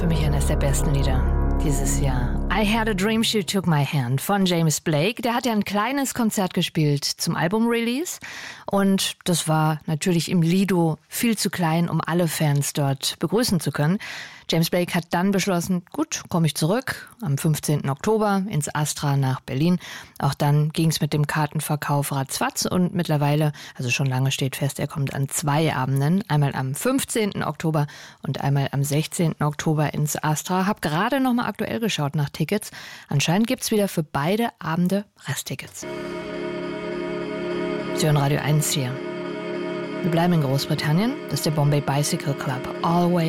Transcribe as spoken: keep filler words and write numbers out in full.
mich eines der besten Lieder dieses Jahr. I Had a Dream She Took My Hand von James Blake. Der hat ja ein kleines Konzert gespielt zum Album-Release. Und das war natürlich im Lido viel zu klein, um alle Fans dort begrüßen zu können. James Blake hat dann beschlossen, gut, komme ich zurück am fünfzehnten Oktober ins Astra nach Berlin. Auch dann ging es mit dem Kartenverkauf ratzfatz und mittlerweile, also schon lange steht fest, er kommt an zwei Abenden, einmal am fünfzehnten Oktober und einmal am sechzehnten Oktober ins Astra. Hab gerade noch mal aktuell geschaut nach Tickets. Anscheinend gibt's wieder für beide Abende Resttickets. Sie hören Radio eins hier. Wir bleiben in Großbritannien. Das ist der Bombay Bicycle Club. Always